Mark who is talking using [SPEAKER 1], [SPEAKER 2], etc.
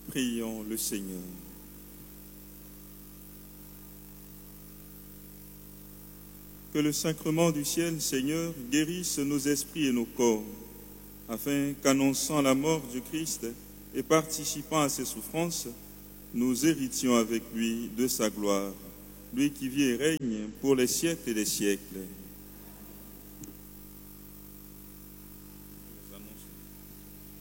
[SPEAKER 1] Prions le Seigneur. Que le sacrement du ciel, Seigneur, guérisse nos esprits et nos corps, afin qu'annonçant la mort du Christ et participant à ses souffrances, nous héritions avec lui de sa gloire, lui qui vit et règne pour les siècles et les siècles.